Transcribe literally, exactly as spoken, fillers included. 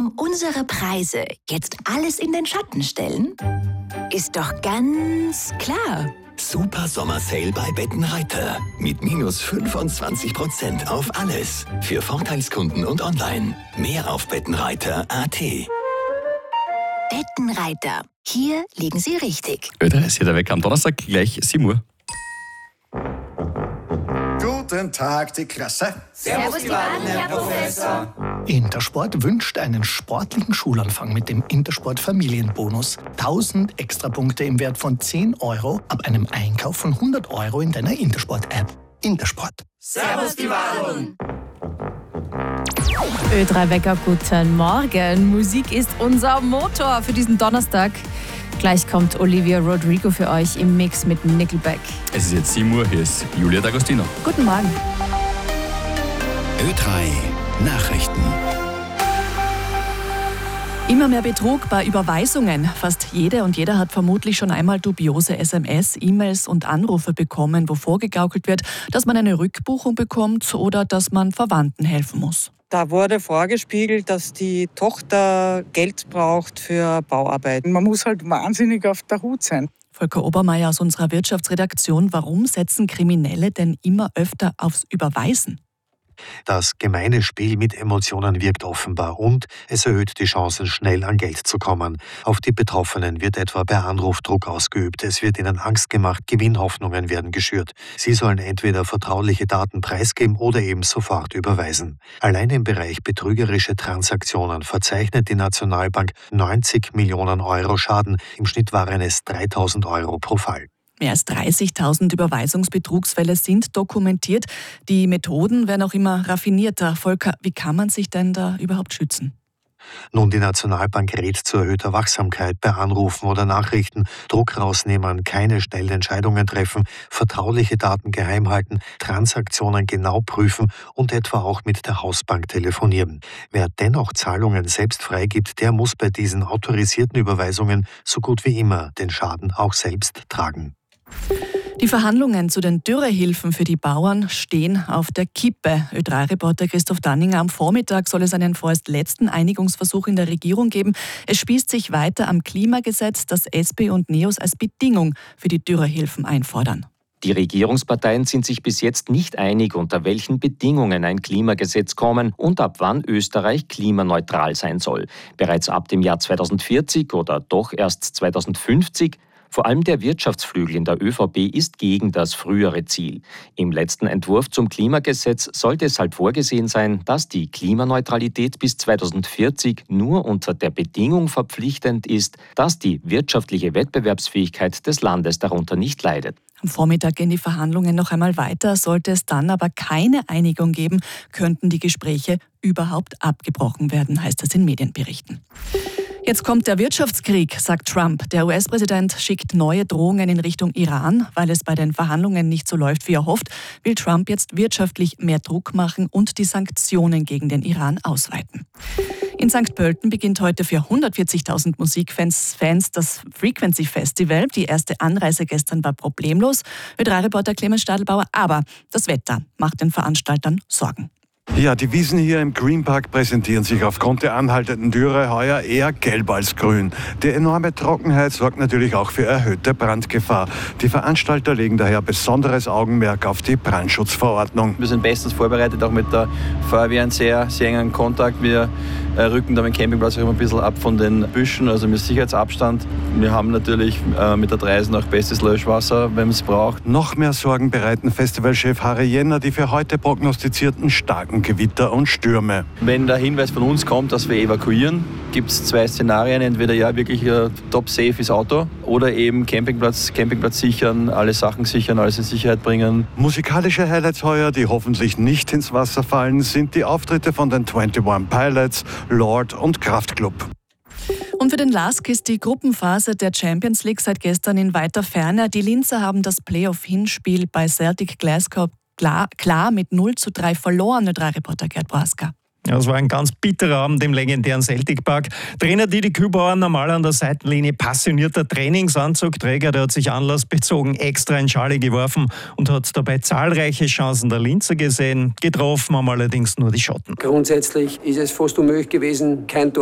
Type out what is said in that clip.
Warum unsere Preise jetzt alles in den Schatten stellen? Ist doch ganz klar. Super Sommersale bei Bettenreiter. Mit minus fünfundzwanzig Prozent auf alles. Für Vorteilskunden und online. Mehr auf bettenreiter punkt a t. Bettenreiter. Hier liegen Sie richtig. Ö drei ist hier der Wecker am Donnerstag, gleich sieben Uhr. Guten Tag, die Klasse. Servus, die Waden, Herr Professor. Intersport wünscht einen sportlichen Schulanfang mit dem Intersport Familienbonus. tausend Extrapunkte im Wert von zehn Euro ab einem Einkauf von hundert Euro in deiner Intersport-App. Intersport. Servus, die Waden. Ö drei Wecker, guten Morgen. Musik ist unser Motor für diesen Donnerstag. Gleich kommt Olivia Rodrigo für euch im Mix mit Nickelback. Es ist jetzt sieben Uhr, hier ist Julia D'Agostino. Guten Morgen. Ö drei Nachrichten. Immer mehr Betrug bei Überweisungen. Fast jede und jeder hat vermutlich schon einmal dubiose S M S, E-Mails und Anrufe bekommen, wo vorgegaukelt wird, dass man eine Rückbuchung bekommt oder dass man Verwandten helfen muss. Da wurde vorgespiegelt, dass die Tochter Geld braucht für Bauarbeiten. Man muss halt wahnsinnig auf der Hut sein. Volker Obermeier aus unserer Wirtschaftsredaktion. Warum setzen Kriminelle denn immer öfter aufs Überweisen? Das gemeine Spiel mit Emotionen wirkt offenbar und es erhöht die Chancen, schnell an Geld zu kommen. Auf die Betroffenen wird etwa per Anruf Druck ausgeübt. Es wird ihnen Angst gemacht, Gewinnhoffnungen werden geschürt. Sie sollen entweder vertrauliche Daten preisgeben oder eben sofort überweisen. Allein im Bereich betrügerische Transaktionen verzeichnet die Nationalbank neunzig Millionen Euro Schaden. Im Schnitt waren es dreitausend Euro pro Fall. Mehr als dreißigtausend Überweisungsbetrugsfälle sind dokumentiert. Die Methoden werden auch immer raffinierter. Volker, wie kann man sich denn da überhaupt schützen? Nun, die Nationalbank rät zu erhöhter Wachsamkeit bei Anrufen oder Nachrichten, Druck rausnehmen, keine schnellen Entscheidungen treffen, vertrauliche Daten geheim halten, Transaktionen genau prüfen und etwa auch mit der Hausbank telefonieren. Wer dennoch Zahlungen selbst freigibt, der muss bei diesen autorisierten Überweisungen so gut wie immer den Schaden auch selbst tragen. Die Verhandlungen zu den Dürrehilfen für die Bauern stehen auf der Kippe. Ö drei Reporter Christoph Danninger, am Vormittag soll es einen vorerst letzten Einigungsversuch in der Regierung geben. Es spießt sich weiter am Klimagesetz, das S P und NEOS als Bedingung für die Dürrehilfen einfordern. Die Regierungsparteien sind sich bis jetzt nicht einig, unter welchen Bedingungen ein Klimagesetz kommen und ab wann Österreich klimaneutral sein soll. Bereits ab dem Jahr zweitausendvierzig oder doch erst zweitausendfünfzig? Vor allem der Wirtschaftsflügel in der ÖVP ist gegen das frühere Ziel. Im letzten Entwurf zum Klimagesetz sollte es halt vorgesehen sein, dass die Klimaneutralität bis zweitausendvierzig nur unter der Bedingung verpflichtend ist, dass die wirtschaftliche Wettbewerbsfähigkeit des Landes darunter nicht leidet. Am Vormittag gehen die Verhandlungen noch einmal weiter. Sollte es dann aber keine Einigung geben, könnten die Gespräche überhaupt abgebrochen werden, heißt es in Medienberichten. Jetzt kommt der Wirtschaftskrieg, sagt Trump. Der U S-Präsident schickt neue Drohungen in Richtung Iran. Weil es bei den Verhandlungen nicht so läuft, wie er hofft, will Trump jetzt wirtschaftlich mehr Druck machen und die Sanktionen gegen den Iran ausweiten. In Sankt Pölten beginnt heute für hundertvierzigtausend Musikfans Fans das Frequency Festival. Die erste Anreise gestern war problemlos. Ö drei Reporter Clemens Stadelbauer. Aber das Wetter macht den Veranstaltern Sorgen. Ja, die Wiesen hier im Greenpark präsentieren sich aufgrund der anhaltenden Dürre heuer eher gelb als grün. Die enorme Trockenheit sorgt natürlich auch für erhöhte Brandgefahr. Die Veranstalter legen daher besonderes Augenmerk auf die Brandschutzverordnung. Wir sind bestens vorbereitet, auch mit der Feuerwehr in sehr, sehr engen Kontakt. Wir rücken da am Campingplatz auch immer ein bisschen ab von den Büschen, also mit Sicherheitsabstand. Wir haben natürlich äh, mit der Dreisen auch bestes Löschwasser, wenn man es braucht. Noch mehr Sorgen bereiten Festivalchef Harry Jenner die für heute prognostizierten starken Gewitter und Stürme. Wenn der Hinweis von uns kommt, dass wir evakuieren, gibt es zwei Szenarien. Entweder ja wirklich äh, top safe ist Auto oder eben Campingplatz, Campingplatz sichern, alle Sachen sichern, alles in Sicherheit bringen. Musikalische Highlights heuer, die hoffentlich nicht ins Wasser fallen, sind die Auftritte von den einundzwanzig Pilots, Lord und Kraftklub. Und für den L A S K ist die Gruppenphase der Champions League seit gestern in weiter Ferne. Die Linzer haben das Playoff-Hinspiel bei Celtic Glasgow klar, klar mit null zu drei verloren. Ö drei Reporter Gerd Braska. Ja, es war ein ganz bitterer Abend im legendären Celtic Park. Trainer Didi Kübauer, normal an der Seitenlinie, passionierter Trainingsanzugträger, der hat sich anlassbezogen extra in Schale geworfen und hat dabei zahlreiche Chancen der Linzer gesehen. Getroffen haben allerdings nur die Schotten. Grundsätzlich ist es fast unmöglich gewesen, kein Tor